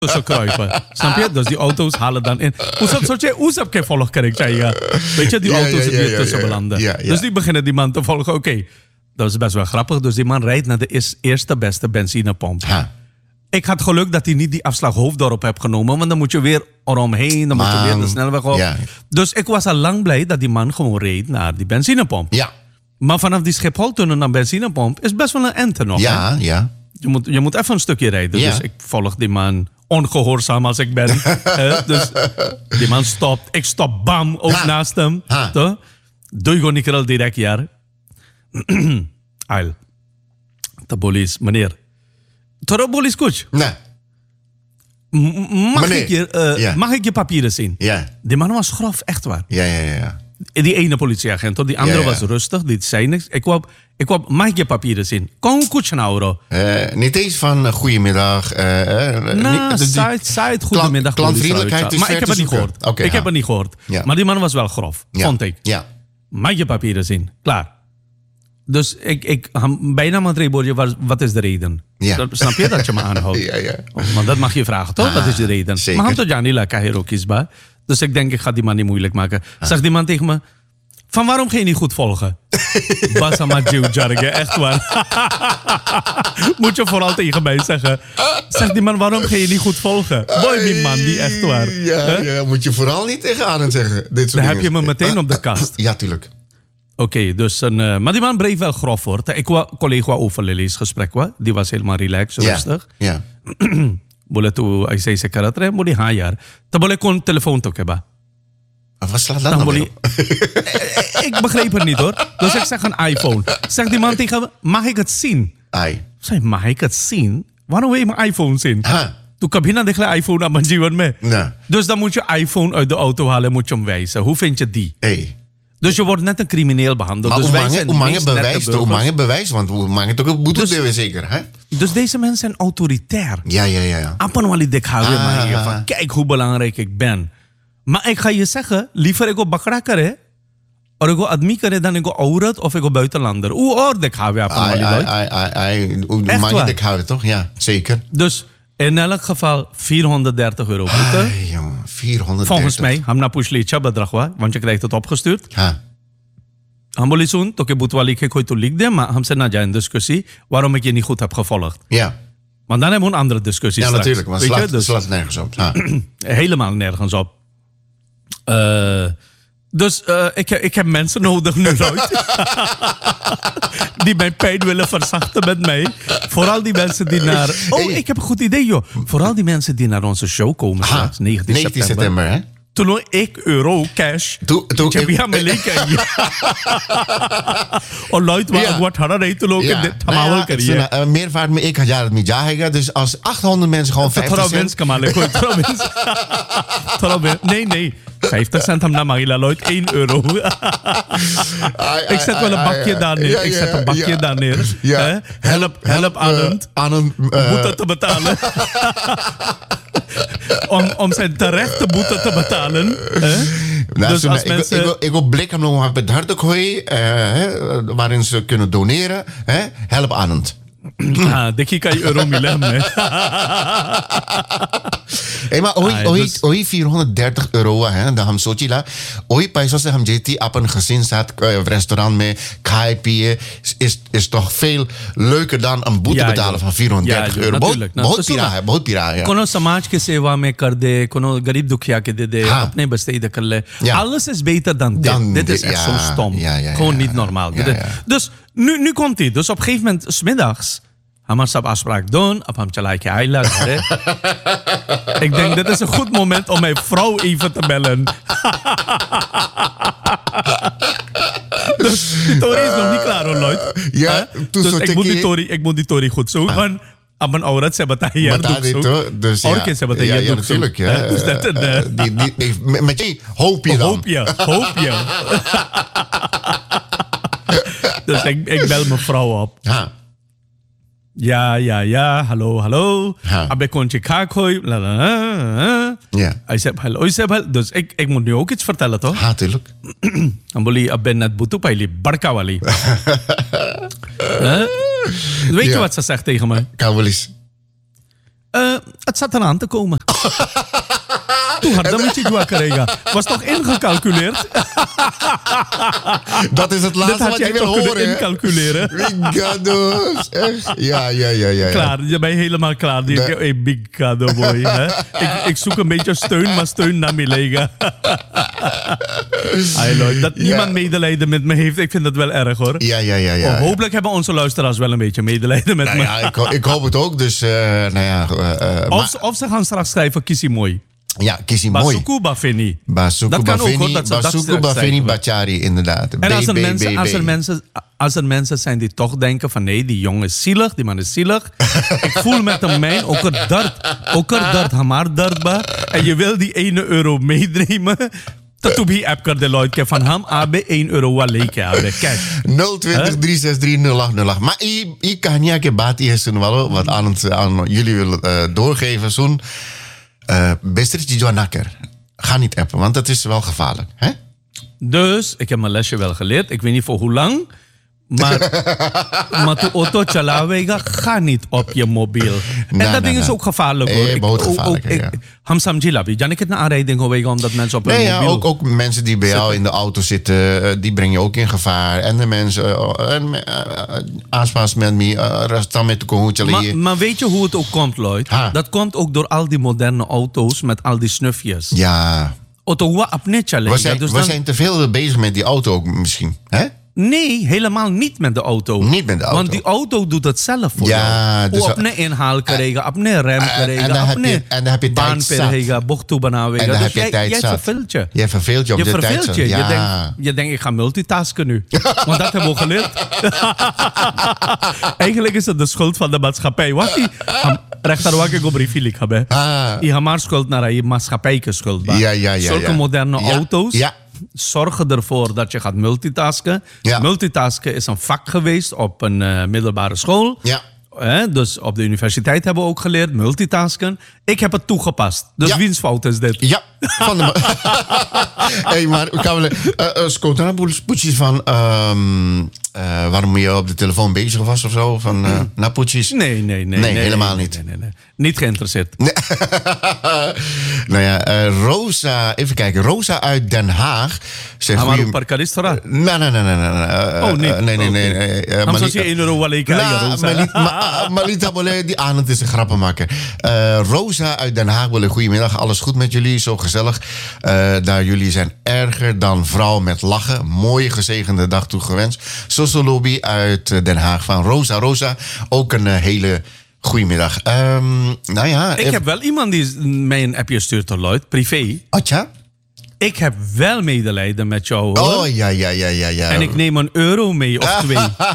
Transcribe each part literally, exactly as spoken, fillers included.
tussen kruipen. Snap je? Dus die auto's halen dan in. Hoe soort je hoe heb je volg krijg je? Weet je, die auto's die er tussen belanden. Ja, ja. Dus die beginnen die man te volgen. Oké, okay, dat is best wel grappig. Dus die man rijdt naar de eerste beste benzinepomp. Ha. Ik had geluk dat hij niet die afslag Hoofddorp heeft genomen. Want dan moet je weer eromheen. Dan man. moet je weer de snelweg op. Ja. Dus ik was al lang blij dat die man gewoon reed naar die benzinepomp. Ja. Maar vanaf die Schiphol-tunnel naar benzinepomp is best wel een ente nog. Ja, hè? ja. Je moet, je moet even een stukje rijden. Ja. Dus ik volg die man ongehoorzaam als ik ben. uh, dus die man stopt. Ik stop, bam, ook Ha. naast hem. Ha. Toch? Doe je niet al direct, ja. Ail. De police, meneer. Toro police coach. Nee. M- Mag, Meneer. ik je, uh, Ja. mag ik je papieren zien? Ja. Die man was grof, echt waar. Ja, ja, ja. ja. Die ene politieagent, hoor. Die andere Ja, ja. was rustig, die zei niks. Ik wou, ik wou, mag ik je papieren zien? Kom, koets nou, bro. Uh, niet eens van uh, goedemiddag. Uh, uh, Nou, niet- zei het, zei het goedemiddag. Klantvriendelijkheid is Maar ik ver heb te het niet zoeken. gehoord. Oké, ik ja. heb het niet gehoord. Ja. Maar die man was wel grof, Ja. vond ik. Ja. Mag je papieren zien? Klaar. Dus ik, ik ham- bijna mijn treboordje was, wat is de reden? Ja. Dat, snap je dat je me aanhoudt? Ja, ja. Oh, maar dat mag je vragen, toch? Ah, wat is de reden? zeker. Maar ham tot ja niet lekker hero kiesbaar. Dus ik denk, ik ga die man niet moeilijk maken. Ah. Zegt die man tegen me, van waarom ga je niet goed volgen? Basa Mathieu Jarge, echt waar. Moet je vooral tegen mij zeggen. Zegt die man, waarom ga je niet goed volgen? Boy, die man, die echt waar. Ja, Hè? ja, moet je vooral niet tegenaan en zeggen. Dit soort Dan heb dingen. je me meteen op de kast. Ja, tuurlijk. Oké, okay, dus een, uh, maar die man bleef wel grof hoor. Ik was collega over Lily's gesprek, wa? Die was helemaal relaxed, Ja. rustig. Ja. Boleh tu ay say sekaratre mo di hayar. Ta boleh kon telefoon to keba. Wat slaat dat Dan nou boleh. weer op? Ik begreep het niet hoor. Dus ik zeg een iPhone. Zegt die man tegen me, mag ik het zien? Ai. Ik zei, mag ik het zien? Waarom wil je mijn iPhone zien? Ha. Toen kwam je naar de iPhone aan mijn जीवन में. Nee. Dus dan moet je iPhone uit de auto halen en moet je hem wijzen. Hoe vind je die? Hey. Dus je wordt net een crimineel behandeld. Maar Dus hoe wij mange, zijn hoe de mange meest nette bewijs, hoe burgers. mange bewijs, want hoe mange toch ook boete Dus- zeker, hè? Dus deze mensen zijn autoritair. Ja, ja, ja. ja. Apan wali dekhawe Ah. maken van kijk hoe belangrijk ik ben. Maar ik ga je zeggen, liever ik op bakra kare, of ik op admi kare dan ik op aurat of ik op buitenlander. Hoe oor dekhawe apan Ai, wali ai, loy. ai, ai, ai. Hoe Echt mange waar? dik houden, toch? Ja, zeker. Dus in elk geval vierhonderddertig euro boete. Ai, jongen, vierhonderddertig. Volgens mij, ham na pushli cha bedrag wa, want je krijgt het opgestuurd. Ha. Ham boli soen, to ke boetwali ke koi to lik de, maar ham se na ja een discussie waarom ik je niet goed heb gevolgd. Ja. Want dan hebben we een andere discussie Ja, straks. natuurlijk, maar het Weet je? slaat, Dus- slaat nergens op. Ha. helemaal nergens op. Uh, dus uh, ik, ik heb mensen nodig nu uit. Die mijn pijn willen verzachten met mij. Vooral die mensen die naar... Oh, ik heb een goed idee, joh. Vooral die mensen die naar onze show komen Ha. straks, negentien negentien september. september, hè? Toen ik euro cash. Toen- toen- Ik heb ja mijn leken. Oh, Leute, Ja. waar wordt harder rijden toen ook in dit nou tamawel ja, carrière. het is een, uh, meervaart met ik had jaar het met jahiga. Dus als achthonderd mensen gewoon vijftig Toro cent... wens kamale kooi. Toro wens. Toro wens. Nee, nee. vijftig cent hem naar Marila Lloyd. één euro. Ai, Ik zet wel een ai, bakje ai, daar neer. ja, Ik ja, zet een bakje ja. daar neer. Ja. Hè? Help, help aan eh, het. aan een... eh, Boete te betalen. om, om zijn terechte boete te betalen. Hè? Nou, Dus zo, als ik, mensen... ik, wil, ik wil blik hem nog bij het gooi, waarin ze kunnen doneren. Hè? Help aan het. Ah, dekkie kan je euro milem. Hè? Hey, maar ooit, Ah, ooit, dus- ooit vierhonderddertig euro, hè, dat हम सोची ला ooit पैसों से हम जेती अपन gezin साथ uh, restaurant में खाए पिए is, is toch veel leuker dan een boete Ja, betalen joh. van vierhonderddertig Ja, joh, euro. natuurlijk. बहुत Nou, बहुत तो पीरा सुनो। है, बहुत पीरा है. कोनो समाज की सेवा में कर दे, कोनो गरीब दुखिया के दे दे, हाँ. अपने besteden कर ले. Ja. Alles is beter dan dit. Dan dit is dit, echt ja. zo stom. Ja, ja, Gewoon ja. niet normaal. Ja, Dit- ja. Dus nu, nu komt hij. Dus op een gegeven moment, 's middags, हम सब afspraak doen, op hem चला के आइला घरे. Ik denk, dit is een goed moment om mijn vrouw even te bellen. Dus die Tory is nog niet klaar hoor, Lloyd. Ja, Hè? toen Dus soort ik moet, ik- die Tory, ik moet die Tory goed zoeken. Op mijn aurat se बताइए Bata dit, hoor. Dus ja, Orke se ja, बताइए ja, natuurlijk. Ja. Hè? Dus dat een... Eh, eh, die, die, die, met- met je hoop je dan. Hoop je, hoop je. Dus ik, ik bel mijn vrouw op. Ja. Ja, ja, ja, hallo, hallo. Ja. Abe kontje kakoi. La, la, la, la. Ja. Hij zei hallo, hij zei hallo. Dus ik, ik moet nu ook iets vertellen, toch? Ja, tuurlijk. Dan wil je abe net butu paili, barka wali. Huh? Weet je Ja. wat ze zegt tegen mij? Kan wel eens. Uh, het zat eraan te komen. Toen had dat je jua krijgen. Was toch ingecalculeerd? Dat is het laatste dat wat je wil horen. horen. Incalculeren. Bigado's. Echt? Ja, ja, ja, ja. Klaar, je bent helemaal klaar. Die, Nee. hey, big gado boy. Hè? ik, ik zoek een beetje steun, maar steun naar me liggen. Ay, Lloyd, dat Ja. niemand medelijden met me heeft, ik vind dat wel erg hoor. Ja, ja, ja. ja. Oh, hopelijk hebben onze luisteraars wel een beetje medelijden met Nou me. ja, ik, ho- ik hoop het ook. Dus, uh, nou ja. Uh, uh, Of, ze- of ze gaan straks schrijven, Kissie mooi. ja, Kissie mooi. Basuku Bafeni. Basuku Dat kan ook, hoor, Bafeni, dat ze dat Basuku straks Bafeni zeggen. Bachari, inderdaad. En als er, B, B, mensen, B, als, er B. mensen, als er mensen zijn die toch denken van nee, die jongen is zielig, die man is zielig. Ik voel met hem mee, ook er dart, ook er dart, hamar dart ba. En je wil die ene euro meenemen. Dat doe je app de Lloyd van hem, A B één euro wel leken hebben. Kijk. nul twintig drie zes drie nul acht nul acht. Maar ik, ik kan niet een bati is wel wat aan, het, aan jullie willen uh, doorgeven. Zo'n uh, bestertje Johan Nakker. Ga niet appen, want dat is wel gevaarlijk. Hè? Dus, ik heb mijn lesje wel geleerd. Ik weet niet voor hoe lang. Maar, maar de auto chalawega, ga niet op je mobiel. En Nou, dat nou, ding is nou. ook gevaarlijk hoor. Eh, behoorlijk gevaarlijk, ja. Hamsam Jilabi. Jan, ik het naar aanrijding hoor, omdat mensen op hun Nee, ja, mobiel... ook, ook mensen die bij jou in de auto zitten, uh, die breng je ook in gevaar. En de mensen, uh, uh, aanspaas met me, restan met de kohoetje. Maar, maar weet je hoe het ook komt, Lloyd? Ha. Dat komt ook door al die moderne auto's met al die snufjes. Ja, Auto wa apne challenge. we zijn, Dus we dan- zijn te veel bezig met die auto ook misschien. Hè? Nee, helemaal niet met de auto. Niet met de auto. Want die auto doet het zelf voor Ja, jou. dus- Hoe op een inhaal krijgen, op een rem en krijgen, dan op heb je- een en dan heb je tijd baan zat. krijgen, bocht toe En wegen. dan Dus heb je jij, tijd jij zat. verveelt je. Jij verveelt je op Je de tijd. verveelt je. Ja. Je, denkt, je denkt, ik ga multitasken nu. Want dat hebben we geleerd. Eigenlijk is het de schuld van de maatschappij. Wat die rechter wat ik op rivier hebben. Ah. Je hebt maar schuld naar je maatschappij schuld. Ja, ja, ja, Zulke ja. moderne Ja, auto's ja. zorgen ervoor dat je gaat multitasken. Ja. Multitasken is een vak geweest op een uh, middelbare school. Ja. Eh, dus op de universiteit hebben we ook geleerd multitasken. Ik heb het toegepast. Dus Ja. wiens fout is dit? Ja, van de. Hey, maar kan we. Uh, uh, Scotra poetjes van. Um, uh, waarom je op de telefoon bezig was of zo? Van uh, napoetjes? Nee, nee, nee. Nee, helemaal niet. Nee, nee, nee. Niet geïnteresseerd. Nou ja, uh, Rosa. Even kijken. Rosa uit Den Haag. Zegt Gaan we goeie- op parkaristora? Nee, nee, nee, nee. nee, nee. Uh, Oh, nee. uh, nee, nee, Oké. nee. nee. Uh, Dan Mali- zou je één euro wel even Nou, Rosa. Mali- Ma- Malita Bolle, die aan het is een grappenmaker. Uh, Rosa uit Den Haag willen goedemiddag. Alles goed met jullie? Zo gezellig. Uh, daar jullie zijn erger dan vrouw met lachen. Mooie gezegende dag toegewenst. Soso Lobby uit uh, Den Haag van Rosa. Rosa, ook een uh, hele goedemiddag. Um, nou ja. Ik heb wel iemand die mij een appje stuurt, Lloyd, privé. Atja? Ik heb wel medelijden met jou, hoor. Oh, ja, ja, ja, ja, ja. En ik neem een euro mee, of twee.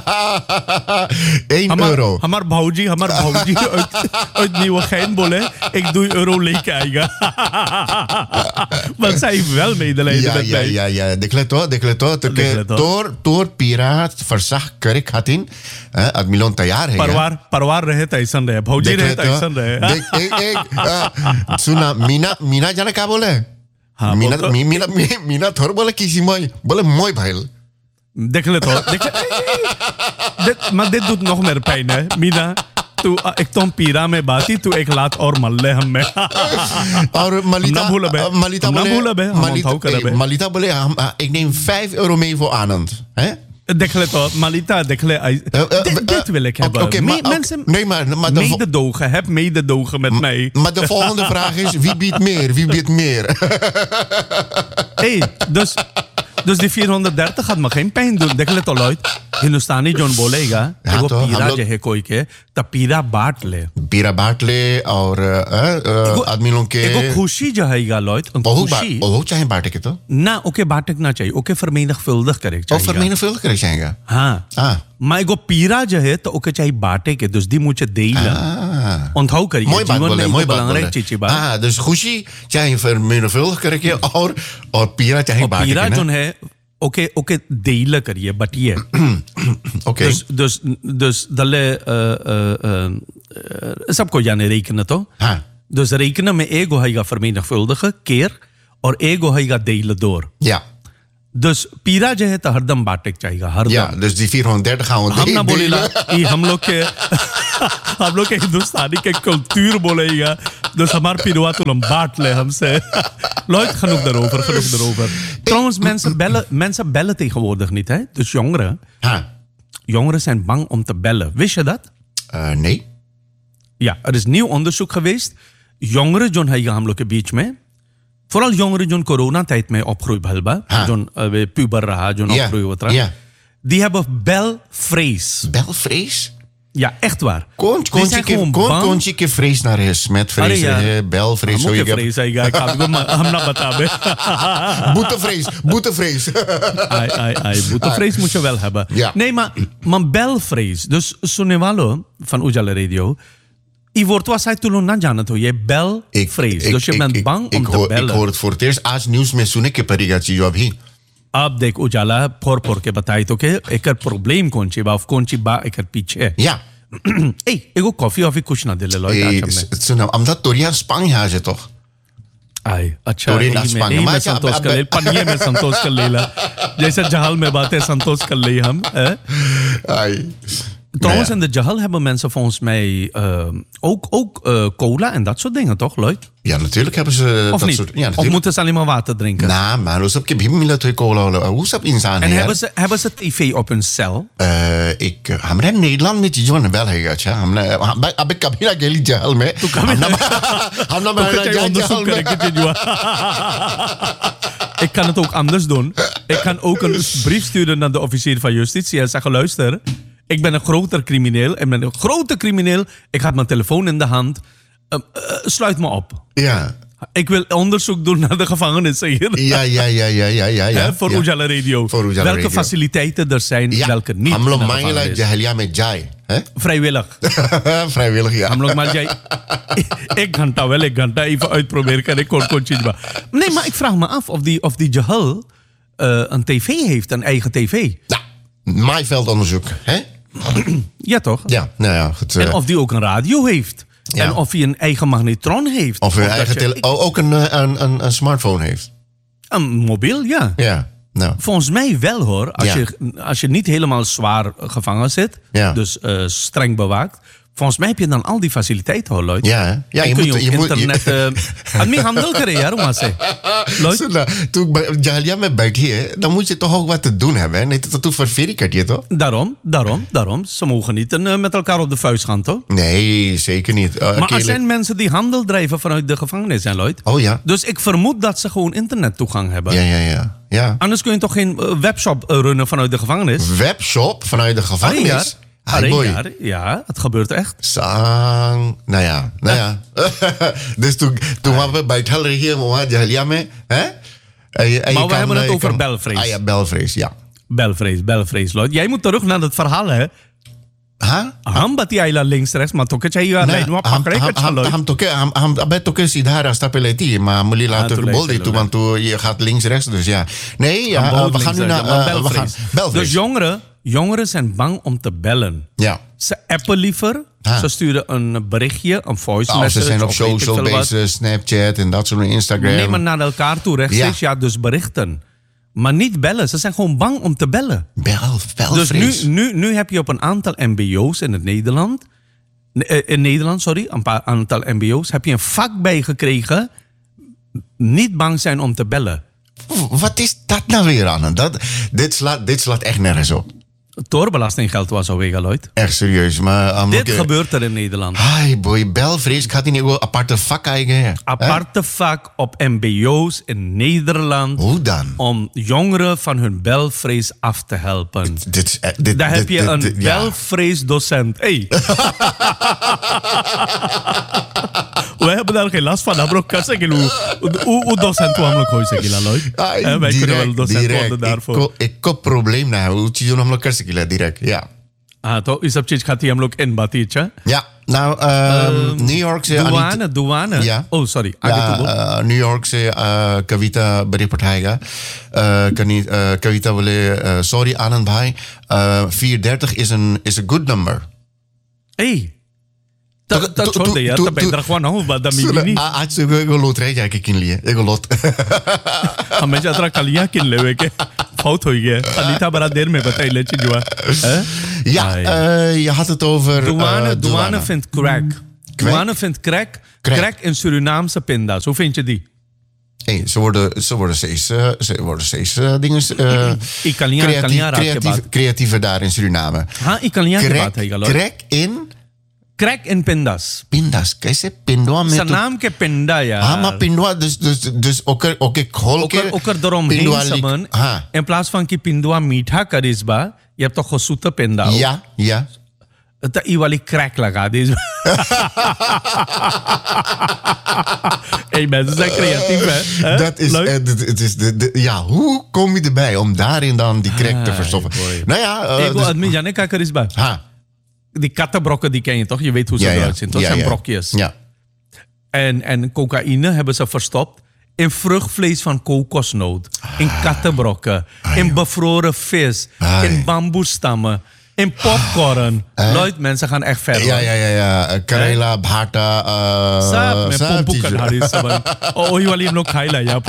Eén Hamar, euro. Hamar Bauji, Hamar Bauji uit, uit Nieuwegein, hè. Ik doe euro leken eigen. Want zij heeft wel medelijden Ja, met ja, mij. ja, ja. De kleto, de kleto. De kleto. Door, door piraat verzag kerk hatin. Eh, At milon tayar है. Parwar, parwar रहे थे ऐसा रहे भौजी रहे थे ऐसा रहे देख एक एक आ, सुना मीना मीना जाने क्या बोले हाँ, मीना बोल तो- मी- मीना मी- मीना थोड़ा बोले किसी मोई बोले मोई भाई देख ले तो देख ले dit, maar dit doet nog meer pijn, hè, Mina. Toen uh, ik Tom Pira mee bati, toen ik laat और मल्ले हम में और मलिता ना भूला बे, uh, मलिता हम ना बोले भूला बे, हम मलिता onthouden eh, बे. मलिता बोले हम, uh, ik neem vijf euro mee voor Anand hè देख ले तो Malita, देख ले आई- Uh, uh, dit, uh, dit wil ik hebben. oké, Me- maar- oké, mensen nee, maar- maar de vo- mededogen, heb mededogen met mij. maar de volgende vraag is wie biedt meer wie biedt meer Hey, dus, dus die vierhonderddertig gaat me geen pijn doen. देख ले तो Lloyd, Hindustani John bolega, Ja, एगो तो हम पीरा लोग- जो है कोई के, त पीरा बांट ले. बीरा बाटले और uh, uh, आदमी लोग के एगो खुशी जो है गा Lloyd, een बहुत खुशी. बहुत चाहे बांटे के तो ना ओके बांटक ना चाहिए, ओके vermenigvuldig करे और चाहिए. vermenigvuldig करें जाएगा हाँ. ah Maar एगो पीरा जो है तो ओके चाहिए बांटे के, dus die moet je delen. ah Onthoud करिए, mooi baat जीवन में बोले एगो mooi baat belangrijk बोले चीज़ बा. ah dus खुशी चाहे vermenigvuldig करें के और और पीरा चाहे और बांटे पीरा के जो ना है ओके ओके delen करिए, बटिए. oké Dus, dus, dus dat le, uh, uh, uh, uh, सबको जाने rekenen तो. हाँ Dus rekenen met ego hij gaat vermenigvuldigen keer, और ego hij gaat delen door. ja Dus पीरा जो है तो हरदम बाटे चाहिए हरदम Ja, dus die vierhonderddertig gaan we हम ना delen. बोलेगा ये हम लोग के हम लोग के हिंदुस्तानी के cultuur बोलेगा dus हमार पीरवा तो हम बांट ले हमसे Lloyd, genoeg daarover, genoeg daarover. Trouwens, mensen bellen, mensen bellen tegenwoordig niet, hè? Dus jongeren, Ha. jongeren zijn bang om te bellen. Wist je dat? Uh, nee. Ja, er is nieuw onderzoek geweest. Jongeren, John Heiga हम लोग के बीच में, vooral jongeren जो corona tijd में opgroei भलबा, हाँ. जो uh, puber रहा, जो Ja, opgroei होता रहा, ja. die hebben belvrees. Belvrees? Ja, echt waar. Kon, Die kon, zijn je, gewoon kon, bang. kon je के vrees naar है smetvrees अरे यार, है belvrees हम हो लोग ये के vrees आएगा आपको हम ना बता बे boetevrees boetevrees ai ai ai boetevrees moet je wel hebben. Ja. Nee, maar maar belvrees. Dus Sonewalo van Ujala Radio. I wordt was hij toen na jana to je belvrees. Dus je bent bang om ik te hoor, bellen. Ik hoor het voor het eerst आज न्यूज़ में सुने के पड़ेगा चीज़ अभी अब देख उजाला four four के बताई तो के एकर प्रॉब्लम कौन ची बा कौन ची बा एकर पीछे ja ए एगो कॉफी ऑफी कुछ ना दिले लॉय Eh, आज में सुना omdat Toriaan Spanje is toch आई अच्छा Torin यही में Aspang. यही में मैं- संतोष अब- कर ले पनिये में संतोष कर लेला जैसे जहाल में बातें संतोष कर ली हम eh? Ai. Trouwens, Nou in de Jahal hebben mensen volgens mij uh, ook, ook uh, cola en dat soort dingen, toch, Lloyd? ja, natuurlijk hebben ze Of dat niet? soort ja of natuurlijk moeten ze alleen maar water drinken? nah maar hoe heb je bimila to cola hoe heb insan en her hebben ze, hebben ze tv op hun cel? eh ik हमरे नीदरलैंड में चीजों ने बेल है अच्छा हमने अब कभी ना गेली जहल में हमने हमने Toch में kan je onderzoek krijgen, Tijua. Ik kan het ook anders doen. Ik kan ook een brief sturen naar de officier van justitie en zeggen, luister, ik ben een groter crimineel. Ik ben een grote crimineel. Ik had mijn telefoon in de hand. Uh, uh, sluit me op. ja Ik wil onderzoek doen naar de gevangenissen hier. ja ja ja ja ja ja ja Hè, voor ja. Ujala Radio. Voor Ujala welke Radio. faciliteiten er zijn, Ja, welke niet. हम लोग in de मांगेला gevangenis. जहलिया में जाए हैं Vrijwillig. vrijwillig ja हम लोग मान जाए एक घंटा wel, एक घंटा even uitproberen kan ik kort kort maar. Nee, maar ik vraag me af of die, of die Jahal uh, een tv heeft, een eigen tv. nou maaiveldonderzoek hè Ja, toch? ja nou ja goed En eh, of die ook een radio heeft. Ja. En of hij een eigen magnetron heeft. of een dat eigen je- tele oh, ook een, eh, een, een, een smartphone heeft Een mobiel, ja. ja nou Volgens mij wel hoor. Als, Ja. je, als je niet helemaal zwaar gevangen zit. Ja. Dus uh, streng bewaakt. Volgens mij heb je dan al die faciliteiten hoor, Lloyd. ja hè ja En je kun moet je je ook moet internet... uh, Admi handel kare yaar, वहाँ से. Lloyd? सुना तू जहलिया में बैठी है तो मुझे तो ook wat te doen hebben hè? Nee तो तू ververie kan je toch Daarom, daarom, daarom. Ze mogen niet uh, met elkaar op de vuist gaan, toch? nee zeker niet uh, Maar er zijn mensen die handel drijven vanuit de gevangenis, hè, Lloyd? oh ja Dus ik vermoed dat ze gewoon internettoegang hebben. ja ja ja ja Anders kun je toch geen uh, webshop uh, runnen vanuit de gevangenis? webshop vanuit de Arie gevangenis jaar. Ai, Arie boy. jaar. Ja, het gebeurt echt. Sang, nou ja, nou ja. dus toen, toen waren we bij het Heller hier, maar Jahlia mee, hè? En je- en je Maar we kan, hebben eh, het je over kan- belvrees. Ah ja, belvrees, ja. Belvrees, belvrees, Lloyd. Jij moet terug naar het verhaal, hè? Ha? Hambati aila links rechts, maar toch je ja lijn wat ham pak ham ham ham toke ham ham abe toke sidhara stapeleti, maar muli Ah, later toen bolde lees je toe, want toen je gaat links rechts, dus ja. Nee, ja, Aan eh, we boord gaan nu links naar rechts, maar eh, we gaan belvrees. belvrees. Dus jongeren, jongeren zijn bang om te bellen. Ja. Ze appen liever. Ah. Ze sturen een berichtje, een voice Of ze message. zijn op of weet ik social veel wat. basis, Snapchat en dat soort dingen, Instagram. Nee, maar naar elkaar toe rechtstreeks, ja. dus berichten. Maar niet bellen. Ze zijn gewoon bang om te bellen. Bel, Dus belvrees. nu, nu, nu heb je op een aantal mbo's in het Nederland... eh, In Nederland, sorry, een paar aantal mbo's... heb je een vak bijgekregen... niet bang zijn om te bellen. Wat is dat nou weer aan? Dat, dit, slaat, dit slaat echt nergens op. Toorbelastinggeld was al weggegooid. Echt serieus, maar... Um, Dit oké. gebeurt er in Nederland. Ai, boy, belvrees. Ik had niet een aparte vak kijken. Aparte vak op mbo's in Nederland... Hoe dan? om jongeren van hun belvrees af te helpen. Dit, is, eh, dit, Daar dit, heb je dit- een dit- ja. belvreesdocent. Hey. Wij hebben daar geen last van. Bro, kan zeggen hoe hoe docent we hem gooien zeggen, Lloyd. Ai, Eh, Wij kunnen wel docent direct. worden daarvoor. Ik, ko- ik heb probleem na. Hoe zie je nog een kersikila direct? Ja. Ah, toch? Is dat iets gaat hij hem ook in Batietje? Ja. Nou, um, New York se Douane, douane. Ja. Oh, sorry. Ja, uh, New York se uh, Kavita beri pathayega. Uh, kani uh, Kavita बोले uh, sorry Anand bhai. Uh, vierhonderddertig is een is a good number. Hey. तो- Dat dat तो- छोड़ दे यार. तो- Dat ben तो- je er gewoon nog bij. Dat सुन, मी niet. आ- आज से एगो लोट रह जाके किन लिए एगो लोट हमेशा तरह कलियां किन लेवे के fout हो गया अनीता बड़ा देर में बताई ले चीजवा Ja, uh, je had het over... douane, uh, douane vindt crack. Douane vindt crack. Crack. Crack in Surinaamse pinda's. Hoe vind je die? Hey, ze, worden, ze worden steeds, uh, ze worden steeds uh, dingen... Uh, Italiaan, creatief, Italiaan raad creatief, ke baat. creatiever daar in Suriname. हाँ इकालियां की Crack, बात है गलो crack in crack in पिंडास pindas. कैसे पिंडवा में तो... सनाम के पिंडा यार हाँ, maar pindua, dus, dus, dus oker, oker oker kolke... oker eromheen samen हाँ, in plaats van की पिंडवा मीठा करीस बा je hebt toch gezoete pinda ja, ja. तो ई वाली क्रैक लगा दी Hey, mensen zijn creatief, hè? Dat is, Leuk. uh, dit- het is de, de, ja, hoe kom je erbij om daarin dan die crack te Ah, verstoppen? boy. Nou ja, uh, Ik wil dus- admit, Janne, kijk er eens bij. ha, Die kattenbrokken, die ken je toch? Je weet hoe ze ja, ja. eruit zien. Dat ja, zijn ja. brokjes. Ja. En, en cocaïne hebben ze verstopt in vruchtvlees van kokosnoot. In kattenbrokken. in bevroren vis. Ai. In bamboestammen. In popcorn. Leute, mensen gaan echt ver. Ja, hoor. ja, ja, ja. Karela, bhata, uh, Saab, में saab pompu चीज़- कर हारी सब ओ वही वाली हम लोग खाई ला यहाँ पे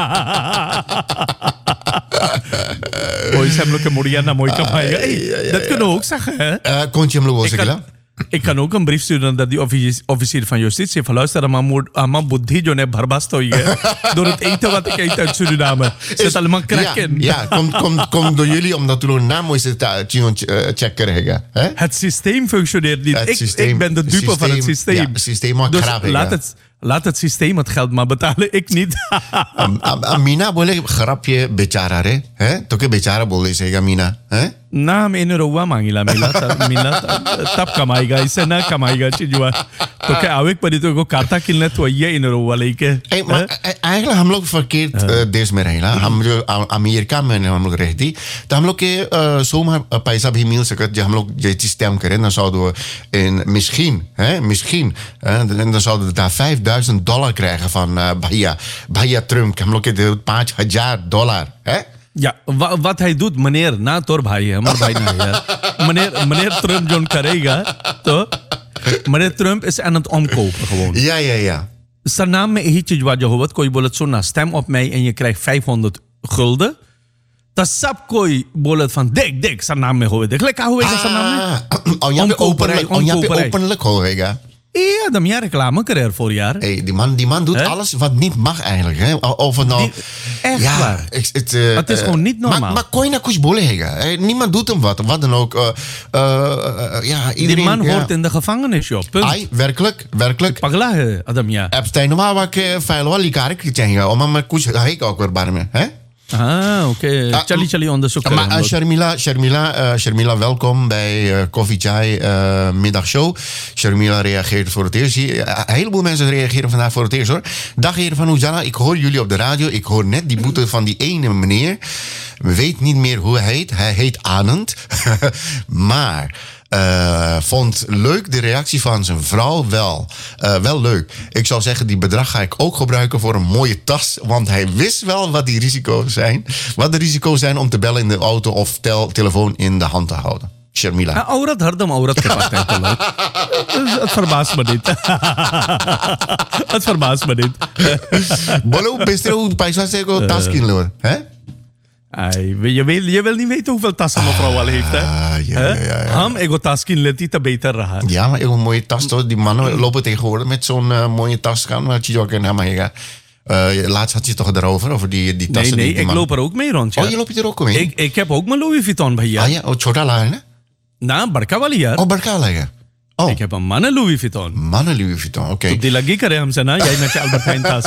वही से हम लोग के मुड़िया ना मोई कमाएगा dat kunnen we ook zeggen hè Uh, kon je hem nog wel ik zeggen? kan, ik kan ook een brief sturen dat die officier, officier van justitie van luister aan buddhi jo ne barbast hoई है door het eten wat ik eet uit Suriname zit allemaal crack ja, in ja, komt kom, kom door jullie omdat toen een naam is het check krijgen. Hè? het systeem functioneert niet Het ik, systeem- ik ben de dupe systeem- van het systeem ja, het systeem maakt dus grap, laat ja. het laat het systeem het geld maar betalen ik niet Am- am- Amina बोले खराब ये बेचारा रे हैं तो के बेचारा बोल रही है मीना हैं ना मैंने रुआ मांगिला मिला तब मिला तब तब कमाएगा इससे ना कमाएगा चीजुआ तो क्या आवेक पड़ी तो को काता किलने तो ये इन रुआ लेके Hey, maar e- eigenlijk हम लोग verkeerd uh, देश में रहे ना हम जो अ- अमेरिका में हम लोग रहती तो हम लोग के uh, zomaar uh, पैसा भी मिल सकत जो हम लोग जे systeem करें dan zouden we in misschien hè misschien hè, dan dan zouden we daar vijfduizend dollar krijgen van uh, Bahia Bahia Trump हम लोग के दे पाँच हजार dollar hè ja wa, wat hij doet meneer ना तोर भाई है हमारा भाई नहीं है meneer meneer Trump जो करेगा तो meneer Trump is aan het omkopen gewoon ja ja ja zijn naam में यही चीज जो होवत कोई बोलत सुनना stem op mij en je krijgt vijfhonderd gulden तो सब कोई बोलत van देख देख zijn naam में होवे देख ले क्या होएगा zijn naam में ah, oh, यहाँ पे Omkoperij, openlijk oh, यहाँ पे omkoperij. openlijk होएगा ja dan jij reclame कर ervoor jaar Hey, die man, die man doet Hè? alles wat niet mag eigenlijk. Hè? Of het nou... Die- echt ja, waar. ik- het, uh, Het is uh, gewoon niet normaal. Maar, maar kon je nou kuch bolen hè? Niemand doet hem wat. Wat dan ook. Uh, uh, uh, ja, iedereen... die man ja. hoort in de gevangenis joh punt Ai, werkelijk, werkelijk. पगला है अदम यार Epstein, normaal wat ik feil wel लिकार के चाहिए और मैं कुछ है का और बारे में हैं हाँ ओके Ah, चली चली onderzoek Maar uh, Sharmila, Sharmila, uh, Sharmila, welkom bij uh, Koffie Chai uh, middagshow. Sharmila reageert voor het eerst. Hier, uh, een heleboel mensen reageren vandaag voor het eerst hoor. Dag heren van Hoezana, ik hoor jullie op de radio. Ik hoor net die boete van die ene meneer. We weet niet meer hoe hij heet. Hij heet Anand. maar... Uh, vond leuk de reactie van zijn vrouw wel. Uh, wel leuk. Ik zou zeggen, die bedrag ga ik ook gebruiken voor een mooie tas. Want hij wist wel wat die risico's zijn. Wat de risico's zijn om te bellen in de auto of tel, telefoon in de hand te houden. Sharmila. हाँ, औरत हरदम औरत के पास है तो लोग het verbaast me niet het verbaast me niet Bolo, best hoe paisa se ko tas kin lo, hè? Ai, je, wil, je wil niet weten hoeveel tassen mevrouw al heeft hè Ah, ja, ja, ja, ja. हम एगो tas kin leti te beter रहा Ja, maar een mooie tas toch? Die mannen lopen tegenwoordig met zo'n uh, mooie tas gaan. Maar je ook in Hamaiga. Uh, laatst had je het toch erover, over die, die nee tassen. nee die, die ik man- loop er ook mee rond ja. Oh, je loopt er ook mee? ik, ik heb ook mijn Louis Vuitton भैया Ah ja, oh, chota la, hè? ना बड़का वाली यार Oh, barka leggen. Oh, ik heb een mannen Louis Vuitton mannen Louis Vuitton, oké. तो die lagi करे हमसे ना jij met je Albert Heijn tas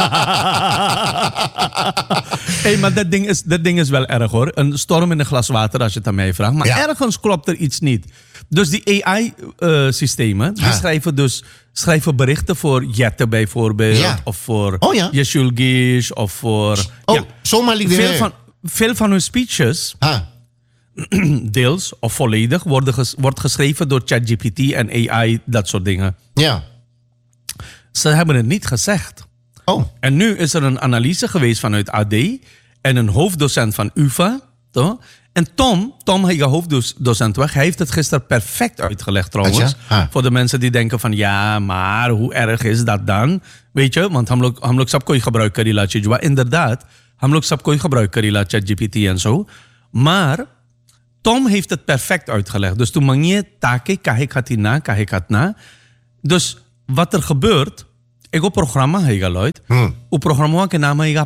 hey, maar dat ding, is, dat ding is wel erg hoor. Een storm in een glas water als je het aan mij vraagt. Maar Ja. ergens klopt er iets niet. Dus die A I-systemen, die Ja. schrijven dus schrijven berichten voor Jette bijvoorbeeld. Ja. Of voor Oh ja. Yeshul Gish. Of voor... Oh, ja. zomaar liep veel, er van, veel van hun speeches, Ah, deels of volledig, worden ges, wordt geschreven door ChatGPT en A I, dat soort dingen. ja. Ze hebben het niet gezegd. Oh, En nu is er een analyse geweest vanuit A D en een hoofddocent van U V A. Toch? En Tom, Tom hij hoofddocent weg, hij heeft het gisteren perfect uitgelegd trouwens. Atja? Ah. Voor de mensen die denken van ja, maar hoe erg is dat dan? Weet je, want हम लोग हम लोग सब कोई gebruiken die laatje jua. Inderdaad, हम लोग सब कोई gebruik Karila ChatGPT en zo. Maar Tom heeft het perfect uitgelegd. Dus toen mang je take kahe khati na, kahe khat na. Dus wat er gebeurt, ik op programma hega Lloyd. Hmm. Op programma ke naam hega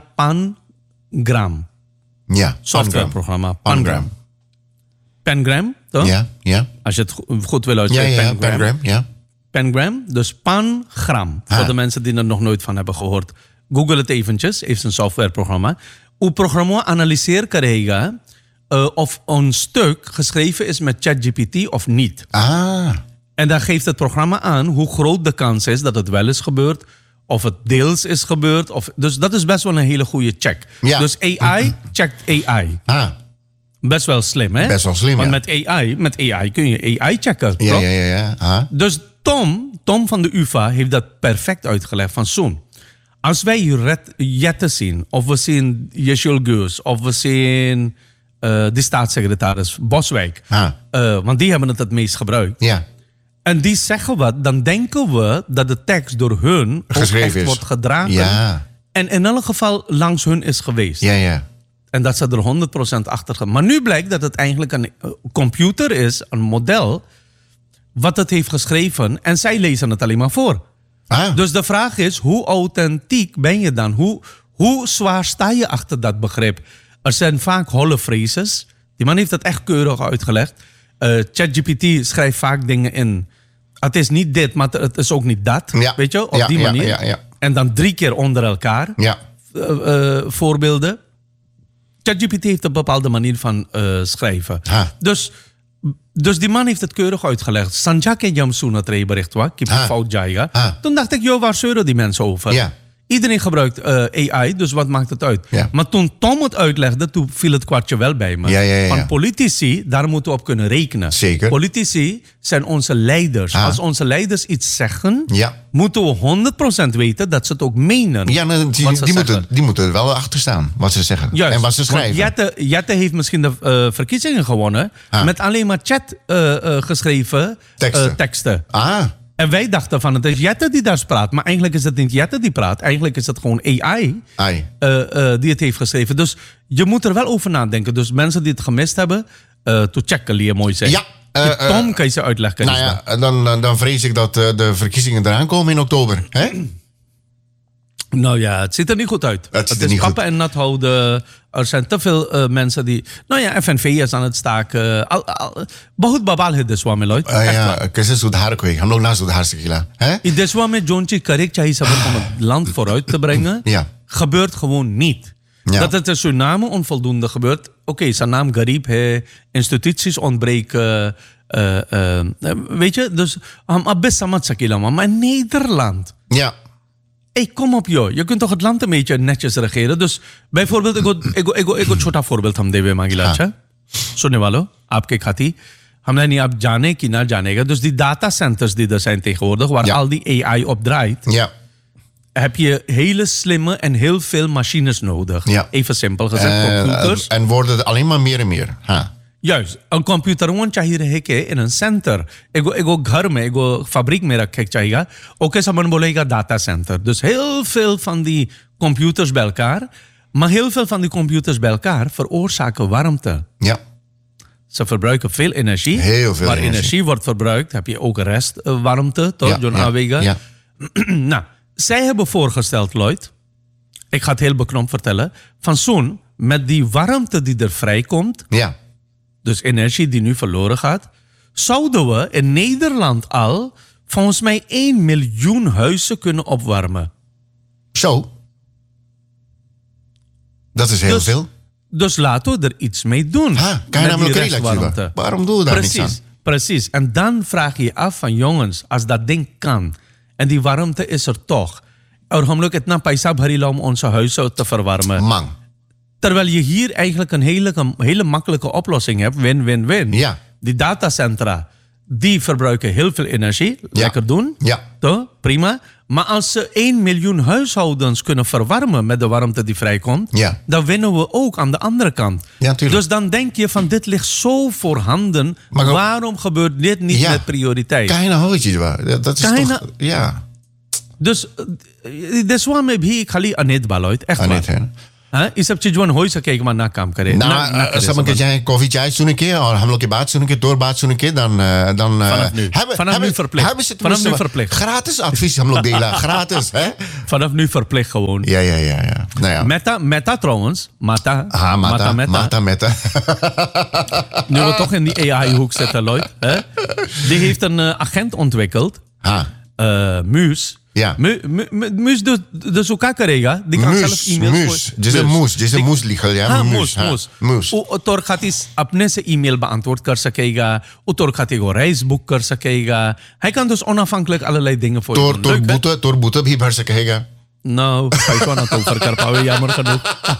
Pangram. Ja, Softwareprogramma. Pangram. Pangram, toch? Ja, ja. Als je het go- goed wil Ja, uitspreken. ja, Pangram, ja. Pangram, dus Pangram. Ah. Voor de mensen die er nog nooit van hebben gehoord. Google het eventjes, heeft een softwareprogramma. Uw programma analyseert krijgen uh, of een stuk geschreven is met ChatGPT of niet. Ah, En dan geeft het programma aan hoe groot de kans is dat het wel is gebeurd. Of het deels is gebeurd. Of, dus dat is best wel een hele goede check. Ja. Dus A I checkt A I. ah. Best wel slim, hè? Best wel slim, Want ja. met A I, met A I kun je A I checken. Ja, toch? ja, ja, ja. Ah. Dus Tom, Tom van de U vA heeft dat perfect uitgelegd. Van zo'n, als wij ret- Jette zien, of we zien Yeshul Geus, of we zien uh, de staatssecretaris Boswijk. Ah. Uh, want die hebben het het meest gebruikt. Ja, En die zeggen wat, dan denken we dat de tekst door hun ook Geschreven echt is. wordt gedragen. Ja. En in elk geval langs hun is geweest. ja, ja. En dat ze er honderd procent achter gaan. Maar nu blijkt dat het eigenlijk een uh, computer is, een model, wat het heeft geschreven. En zij lezen het alleen maar voor. Ah, Dus de vraag is, hoe authentiek ben je dan? Hoe, hoe zwaar sta je achter dat begrip? Er zijn vaak holle phrases. Die man heeft het echt keurig uitgelegd. Uh, ChatGPT schrijft vaak dingen in. Het is niet dit, maar het is ook niet dat. Ja. Weet je, op Ja, die ja, manier. ja, ja. En dan drie keer onder elkaar. ja. Uh, uh, voorbeelden. ChatGPT heeft een bepaalde manier van uh, schrijven. Ha. Dus, dus die man heeft het keurig uitgelegd. Sanjake Jamsuna tre bericht wa, kip Ha. fout jaiga. Ha. Toen dacht ik, joh, waar zeuren die mensen over? Ja. Iedereen gebruikt uh, A I, dus wat maakt het uit? Ja. Maar toen Tom het uitlegde, toen viel het kwartje wel bij me. Ja, ja, ja, ja. Van politici, daar moeten we op kunnen rekenen. Zeker. Politici zijn onze leiders. Ha. Als onze leiders iets zeggen, Ja. moeten we honderd procent weten dat ze het ook menen. Ja, nou, die, wat ze die, zeggen. moeten, die moeten er wel achter staan, wat ze zeggen. Juist. En wat ze schrijven. Want Jette, Jette heeft misschien de uh, verkiezingen gewonnen Ah. met alleen maar chat uh, uh, geschreven Teksten. uh, teksten. Ah, En wij dachten van het is Jette die daar praat. Maar eigenlijk is het niet Jette die praat. Eigenlijk is het gewoon A I ai. uh, uh, die het heeft geschreven. Dus je moet er wel over nadenken. Dus mensen die het gemist hebben, uh, to checken, leer mooi zijn. Ja, uh, uh, Tom, kan je ze uitleggen? Nou ja, dan, dan vrees ik dat uh, de verkiezingen eraan komen in oktober. Hè? Nou ja, het ziet er niet goed uit. Het ziet er is niet goed. kappen en nat houden. Er zijn te veel uh, mensen die... Nou ja, F N V is aan het staken. Al, al, Bahut babal है देशवा में Lloyd. Uh, ja, कैसे सुधार कोई हम लोग ना सुधार सकेला hè? In देशवा में जोन चीज correct चाहिए सब om het land vooruit te brengen, Ja. gebeurt gewoon niet. Ja. Dat het in Suriname onvoldoende gebeurt. Oké, okay, zijn naam Garib, he, instituties ontbreken. Uh, uh, weet je, dus... Ham abis samat sakila, maar in Nederland... Ja, Hey, kom op joh. Je kunt toch het land een beetje netjes regeren. Dus bijvoorbeeld, ik एक एक एक छोटा voorbeeld हम देवे मांगिला अच्छा सुनने वालों आपके खाती हमने नहीं आप जाने की ना जानेगा. Dus die datacenters die er zijn tegenwoordig, waar Ja. al die A I op draait, ja. heb je hele slimme en heel veel machines nodig. Ja. Even simpel gezegd, Uh, computers. en worden er alleen maar meer en meer. Ha. Juist, een computer वो चाहिए रहे के in een center. एगो एगो घर में एगो fabriek में रखे चाहिए. Oké, समन बोलेगा data center. Dus heel veel van die computers bij elkaar. Maar heel veel van die computers bij elkaar veroorzaken warmte. Ja, Ze verbruiken veel energie. Heel veel Waar energie. energie wordt verbruikt, heb je ook restwarmte, toch? ja, John ja, Awega. ja. Nou, zij hebben voorgesteld, Lloyd. Ik ga het heel beknopt vertellen. Van zo'n, met die warmte die er vrijkomt, ja. dus energie die nu verloren gaat, zouden we in Nederland al volgens mij één miljoen huizen kunnen opwarmen. Zo. Dat is heel Dus- veel. Dus laten we er iets mee doen. Ha, kan je met namelijk die relaxen. restwarmte. Waarom doen we daar niks Precies, aan? precies. En dan vraag je je af van jongens, als dat ding kan en die warmte is er toch. Er gaan het na paisa bharila om onze huizen te verwarmen. Man. Terwijl je hier eigenlijk een hele, een hele makkelijke oplossing hebt. Win, win, win. Ja. Die datacentra, die verbruiken heel veel energie. Lekker doen. Ja. Toch? Prima. Maar als ze één miljoen huishoudens kunnen verwarmen met de warmte die vrijkomt, Ja. dan winnen we ook aan de andere kant. Ja, tuurlijk. Dus dan denk je van dit ligt zo voorhanden. Maar ook- waarom gebeurt dit niet Ja. met prioriteit? Kleine houtjes waar. Dat dat is Kleine- toch... Ja. Dus, deswa में भी खाली अनेत बालोइत. Echt Annette, waar. hè? हाँ इस सब चीज वन हो ही सकेगा ना काम करे ना सब के जाए कॉफी चाय सुन के और हम लोग की बात सुन के तोर बात सुन के dan dan vanaf nu verplicht vanaf nu verplicht gratis advies हम लोग देला gratis hè vanaf nu verplicht gewoon ja ja ja ja nou ja Meta Meta trouwens Mata ha Mata Mata Meta nu we toch in die A I hoek zitten Lloyd hè die heeft een uh, agent ontwikkeld ha uh, Muus Ja. Muus dus hoe kan krijgen? Die kan zelf e-mails Muus. Dit is een moes. Dit is een moes liggen. Ja, हाँ मूस मूस मूस वो तोर खातिर अपने से email beantwoord कर सकेगा वो तोर खातिर को reis boek कर सकेगा hij kan dus onafhankelijk allerlei dingen voor je doen तोर boete तोर boete भी भर सकेगा nou पैसा ना तो ऊपर कर पावे यामर करो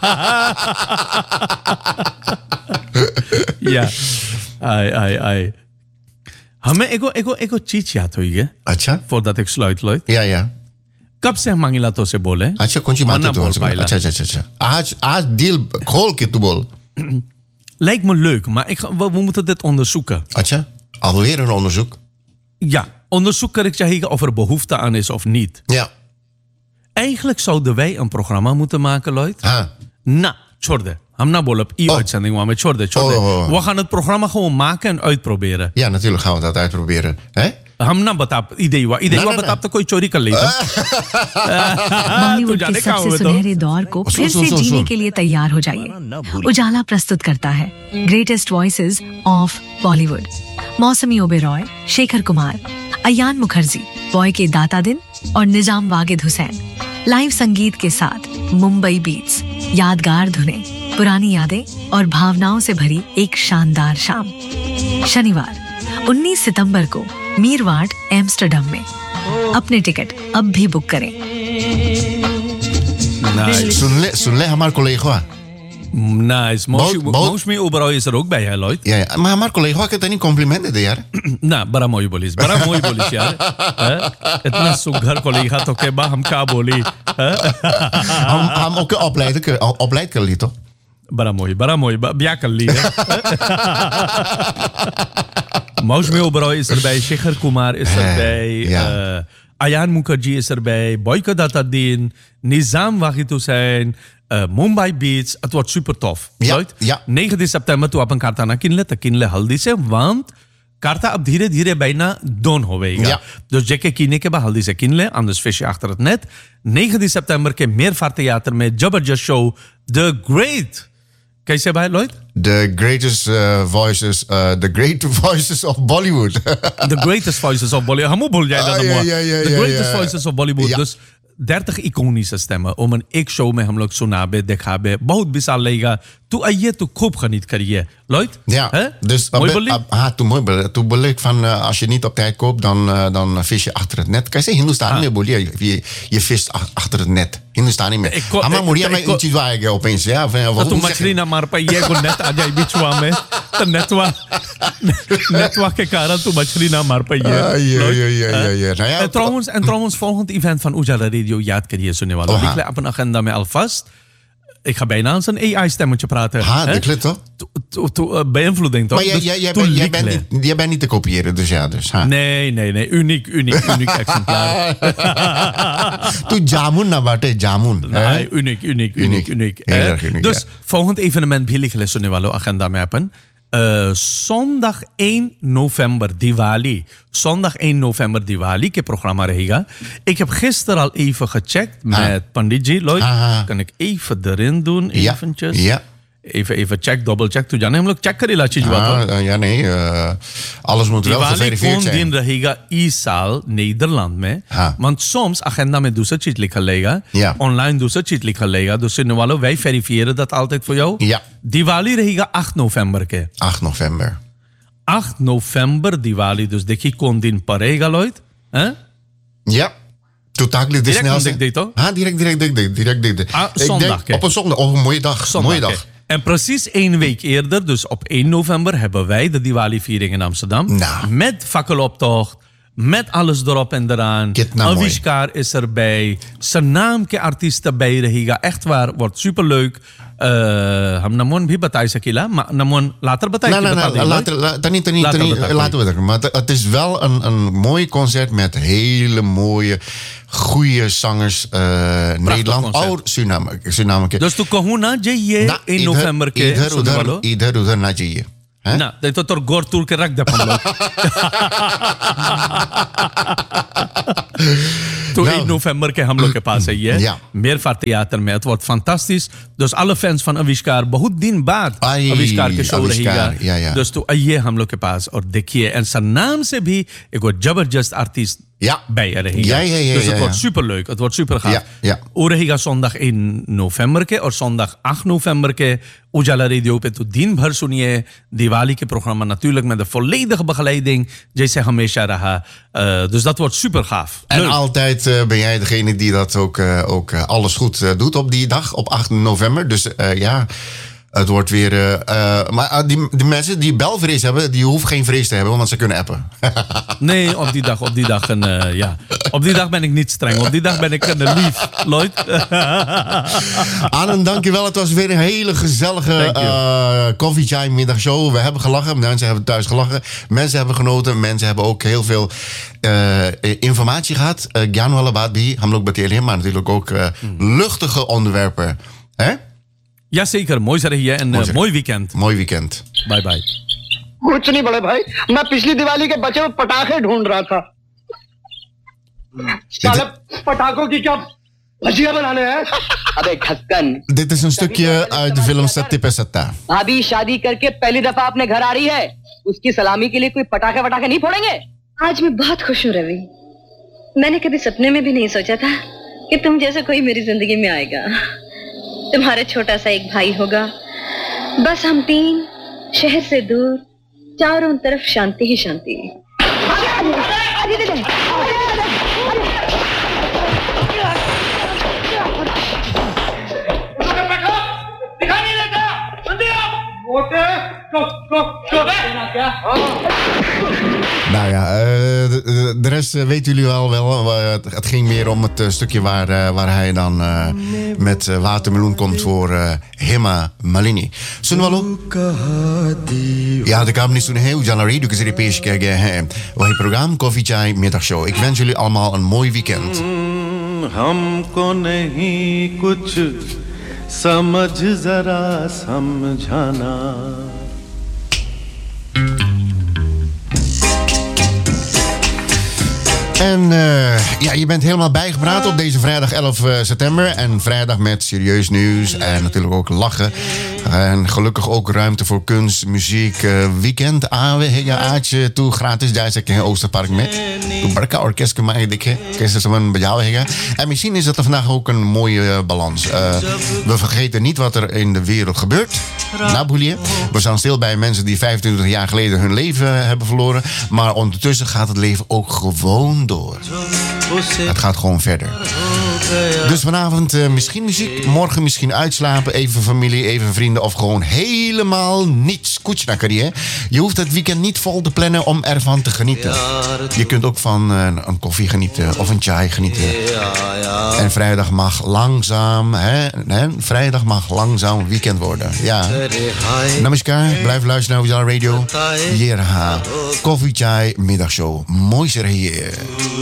या आई आई आई हमें एगो एगो एगो चीज याद हुई है अच्छा for that exploit Lloyd या या कब से हम मांगिला तो से बोले अच्छा कौन सी बात है तो अच्छा अच्छा अच्छा आज आज deal खोल के तू बोल lijkt me leuk maar ik we, we moeten dit onderzoeken अच्छा alweer een onderzoek ja onderzoek kan ik zeggen of er behoefte aan is of niet ja eigenlijk zouden wij een programma moeten maken Lloyd ha na छोड़ दे हम ना बोल ई uitzending maar छोड़ दे छोड़ दे we gaan het programma gewoon maken en uitproberen ja natuurlijk gaan we dat uitproberen hè हम ना बता idee हुआ idee हुआ बता तो कोई चोरी कर लेगा बॉलीवुड के सबसे सुनहरे दौर को फिर से जीने के लिए तैयार हो जाइए उजाला प्रस्तुत करता है ग्रेटेस्ट वॉइसेस ऑफ बॉलीवुड मौसमी ओबेरॉय शेखर कुमार अयान मुखर्जी बॉय के दाता दिन और निजाम वागिद हुसैन लाइव संगीत के साथ मुंबई बीट्स यादगार धुनें पुरानी यादें और भावनाओं से भरी एक शानदार शाम शनिवार उन्नीस सितंबर को मीरवाट एम्स्टर्डम में अपने टिकट अब भी बुक करें सुन ले सुन ले हमारे collega nice Mosmi Oberoi is er ook bij hè Lloyd ja ja maar हमारे collega के तनी कॉम्प्लीमेंट दे यार ना बड़ा मोई बोलिस बड़ा मोई बोलिस यार इतना सुघर collega तो के बा हम क्या बोली हम हम ओके opleid कर opleid कर ली तो बड़ा मोई बड़ा मोई ब्याह कर ली Mosmi Oberoi is erbij, Shekhar Kumar is erbij, ja. uh, Ayan Mukherjee is erbij, Boyka Datadin, Nizam Wahid Hussain, uh, Mumbai Beats. Het wordt super tof. Ja, ja. negende september तो अपन karta ना किनले तो किनले हल्दी से want karta अब धीरे धीरे bijna don होवेगा. Ja. Dus जेके किने के बाद हल्दी से Kinley, anders vis je achter het net. negende september के Meervaart Theater में जबरदस्त show The Great. कैसे भाई Lloyd? The greatest uh, voices, uh, the great voices of Bollywood. The greatest voices of Bollywood. हम बोल जाए ah, yeah, yeah, yeah, The greatest yeah. voices of Bollywood. Ja. Dus dertig iconische stemmen om een एक show में हम लोग सुनाबे दिखाबे बहुत विशाल लगेगा तू आइए तू खूब गनीत करिए Lloyd ja hè? dus ah toen mooi toen bedoel ik van uh, als je niet op tijd koopt dan uh, dan vis je achter het net कैसे हिंदुस्तान में बोलिए je je vist achter het net हिंदुस्तानी में हमारा मुड़िया में इन चीजों आएगा opeens ja तो तू मछली ना मार पाइए को नेट आ जाए बिचवा में तो नेटवा नेटवा के कारण तू मछली ना मार पाइए ja ja ja ja ja en trouwens en trouwens volgend event van Ujala Radio याद करिए सुनने वालों लिख ले अपना agenda में alvast ik ga bijna aan zijn A I-stemmetje praten. Ha, dat klopt toch? Beïnvloeding toch? Maar jij, jij, jij, ben, jij, bent niet, jij bent niet te kopiëren, dus ja. Dus, ha. Nee, nee, nee. Uniek, uniek, uniek exemplaar. Toen Jamun naar baate, Jamun. Nee, uniek, uniek, uniek, uniek. Heel erg uniek, dus ja. volgend evenement भी लिख ले सुनने वालों agenda में अपन. Uh, zondag één november Diwali. Zondag één november Diwali के programma रहेगा. Ik heb gisteren al even gecheckt ha. met Panditji Lloyd. Ha. Kan ik even erin doen, eventjes? Ja. Even, even check, double check. Tu जाने हम लोग check करेला चीज बात हो. Ja, nee. Uh, alles moet wel geverifieerd zijn. Diwali kon रहेगा इस साल Nederland में. Ha. Want soms agenda में दूसरा चीज लिखा लेगा. Ja. Online दूसरा चीज लिखा लेगा. Dus in वालों wij verifiëren dat altijd voor jou. Ja. Diwali रहेगा acht november के. acht november. acht november Diwali. Dus देखिए कौन दिन पड़ेगा Lloyd? Huh? Ja. Totaal de snelste. Direct toch? Ha, direct, direct, direct, direct, direct. Ah, Ik zondag. Denk, op een zondag, op een mooie dag. Zondag, mooie dag. En precies één week eerder, dus op één november, hebben wij de Diwali-viering in Amsterdam. Nou. Met fakkeloptocht, Met alles erop en eraan. Kitna mooi. Avishkar is erbij. Zijn naam के artiest erbij रहेगा. Echt waar, wordt superleuk. Uh, हम नमोन भी बताई सकीला maar नमोन later बताई Nee, की nee, बता nee, दें, later, la- dan niet, dan niet, Later dan niet, bedankt. laten we dat doen. Maar het- het is wel een, een mooi concert met hele mooie, goede zangers. uh, Nederland, concert. और Suriname. Suriname के. Dus तू कहूँ ना जे ये ना, in इधर- november के इधर सुनने उधर वालों इधर उधर ना चाहिए हैं? ना नहीं तो तोर गोर तूर के रख दे हम लोग तो Nou. in november के हम लोग के पास है ये Ja. Meervaart Theater में het wordt fantastisch dus alle fans van Avishkar बहुत दिन बाद Ai, Avishkar के show Avishkar, रहेगा ja, ja. dus तो आइए हम लोग के पास और देखिए en zijn naam से भी एक जबरदस्त artiest Ja. bij je रहेगा Ja, ja, ja, dus ja, het wordt ja. superleuk het wordt super gaaf Ja, ja. वो रहेगा zondag één november के और zondag acht november के उजाला रेडियो पे तो दिन भर सुनिए दिवाली के programma natuurlijk met de volledige begeleiding जैसे हमेशा रहा uh, dus dat wordt super gaaf En Leuk. altijd uh, ben jij degene die dat ook, uh, ook uh, alles goed uh, doet op die dag, op acht november. Dus uh, ja, het wordt weer... Uh, uh, maar uh, die, die mensen die belvrees hebben, die hoeven geen vrees te hebben, want ze kunnen appen. Nee, op die dag, op die dag, en, uh, ja. Op die dag ben ik niet streng. Op die dag ben ik uh, lief, Lloyd. Anand, dankjewel. Het was weer een hele gezellige Thank you. uh, Coffee Chai middagshow. We hebben gelachen, mensen hebben thuis gelachen. Mensen hebben genoten, mensen hebben ook heel veel uh, informatie gehad. Uh, Gyan wala baat bhi, hum log batele hain, maar natuurlijk ook uh, luchtige onderwerpen. Hè? Jazeker, mooi zeg je en Mooi uh, zeg. mooi weekend. Mooi weekend. Bye bye. कुछ नहीं बड़े भाई मैं पिछली दिवाली के बचे हुए पटाखे ढूंढ रहा था साले पटाखों की क्या भजिया बनाने हैं अबे खस्कन Dit is een stukje uit de film Satti Pe Satta. भाभी शादी करके पहली दफा अपने घर आ रही है उसकी सलामी के लिए कोई पटाखे वटाखे नहीं फोड़ेंगे आज मैं बहुत खुश हूँ रवि मैंने कभी सपने में भी नहीं सोचा था कि तुम जैसा कोई मेरी जिंदगी में आएगा तुम्हारा छोटा सा एक भाई होगा बस हम तीन शहर से दूर चारों तरफ शांति ही शांति Nou ja, uh, de, de- de rest uh, weten jullie wel wel. Uh, het, het ging meer om het uh, stukje waar, uh, waar hij dan uh, met uh, watermeloen komt voor uh, Hema Malini. सुन वालों याद आपने सुने हैं उजाला रेडियो के जरिए पेश किया गया है वही प्रोग्राम कॉफी चाय मिडdag show. Ik wens jullie allemaal een mooi weekend. हमको नहीं कुछ समझ जरा समझाना En uh, ja, je bent helemaal bijgepraat op deze vrijdag elf september. En vrijdag met serieus nieuws en natuurlijk ook lachen. En gelukkig ook ruimte voor kunst, muziek. Uh, weekend, awe, hega, aatje, toe gratis. Daar zit je in Oosterpark met. Toe barka orkest kan mij dikke. Kerst is een bij jou hega. En misschien is dat er vandaag ook een mooie uh, balans. Uh, we vergeten niet wat er in de wereld gebeurt. Naboelie. We staan stil bij mensen die vijfentwintig jaar geleden hun leven hebben verloren. Maar ondertussen gaat het leven ook gewoon door. Het gaat gewoon verder. Dus vanavond uh, misschien muziek, morgen misschien uitslapen, even familie, even vrienden of gewoon helemaal niets. Koetsnakkerie, hè? Je hoeft het weekend niet vol te plannen om ervan te genieten. Je kunt ook van uh, een koffie genieten of een chai genieten. En vrijdag mag langzaam, hè? hè? Vrijdag mag langzaam weekend worden. Ja. Namaskar, blijf luisteren naar Ujaala Radio. Hier, ha. Koffie Chai middagshow. Mooi zeg hier.